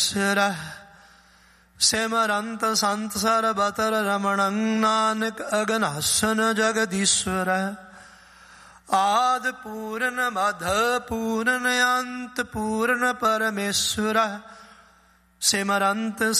परमेश्वर सिमरंत संत सरबतर रमणं नानक अगनासन जगदीश्वर आद पूर्ण मध पूर्ण अंत पूर्ण परमेश्वर सिमरंत